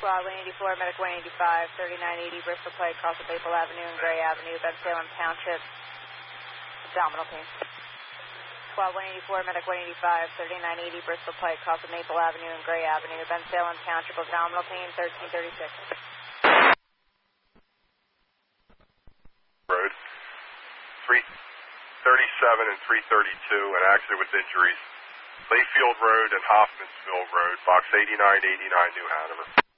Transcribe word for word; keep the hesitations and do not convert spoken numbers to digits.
Squad one eighty-four, Medic one eighty-five, thirty-nine eighty Bristol Pike, cross of Maple Avenue and Gray Avenue, Ben Salem Township, abdominal pain. Squad one eighty-four, Medic one eighty-five, thirty-nine eighty Bristol Pike, cross of Maple Avenue and Gray Avenue, Ben Salem Township, abdominal pain, thirteen thirty-six. Road, three thirty-seven and three thirty-two, an accident with injuries. Layfield Road and Hoffmansville Road, box eighty-nine eighty-nine, New Hanover.